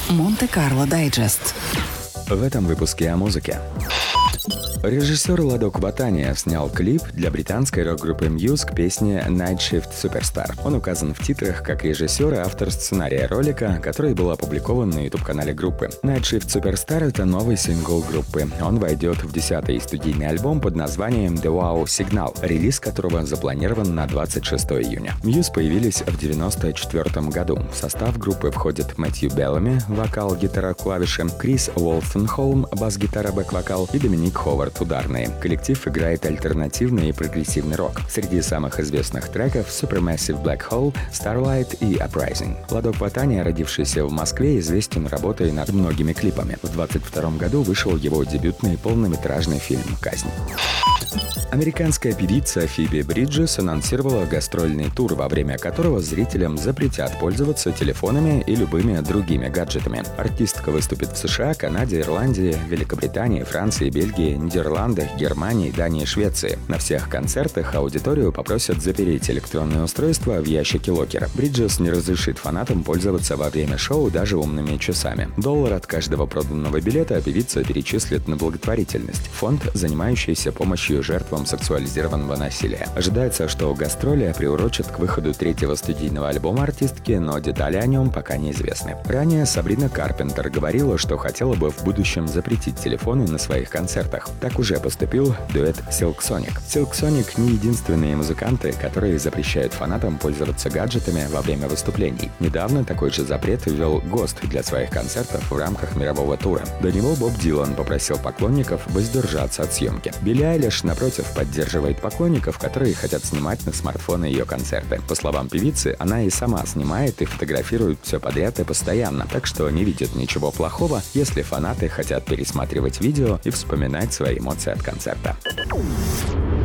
Монте-Карло Дайджест. В этом выпуске о музыке. Режиссер Ладок Батания снял клип для британской рок-группы Muse к песне Night Shift Superstar. Он указан в титрах как режиссер и автор сценария ролика, который был опубликован на YouTube-канале группы. Night Shift Superstar — это новый сингл группы. Он войдет в 10-й студийный альбом под названием The Wow Signal, релиз которого запланирован на 26 июня. Muse появились в 1994 году. В состав группы входят Мэтью Беллами, вокал, гитара, клавиши, Крис Уолтенхолм, бас-гитара, бэк-вокал и Доминик Ховард, ударные. Коллектив играет альтернативный и прогрессивный рок. Среди самых известных треков Supermassive Black Hole, Starlight и Uprising. Ладок Батания, родившийся в Москве, известен работой над многими клипами. В 2022 году вышел его дебютный полнометражный фильм «Казнь». Американская певица Фиби Бриджес анонсировала гастрольный тур, во время которого зрителям запретят пользоваться телефонами и любыми другими гаджетами. Артистка выступит в США, Канаде, Ирландии, Великобритании, Франции, Бельгии, Нидерландах, Германии, Дании и Швеции. На всех концертах аудиторию попросят запереть электронные устройства в ящике локера. Бриджес не разрешит фанатам пользоваться во время шоу даже умными часами. $1 от каждого проданного билета певица перечислит на благотворительность, фонд, занимающийся помощью жертвам сексуализированного насилия. Ожидается, что гастроли приурочат к выходу 3-го студийного альбома артистки, но детали о нем пока неизвестны. Ранее Сабрина Карпентер говорила, что хотела бы в будущем запретить телефоны на своих концертах. Так уже поступил дуэт Silk Sonic. Silk Sonic не единственные музыканты, которые запрещают фанатам пользоваться гаджетами во время выступлений. Недавно такой же запрет ввел Ghost для своих концертов в рамках мирового тура. До него Боб Дилан попросил поклонников воздержаться от съемки. Билли Айлиш, напротив, поддерживает поклонников, которые хотят снимать на смартфоны ее концерты. По словам певицы, она и сама снимает и фотографирует все подряд и постоянно, так что не видит ничего плохого, если фанаты хотят пересматривать видео и вспоминать свои эмоции от концерта.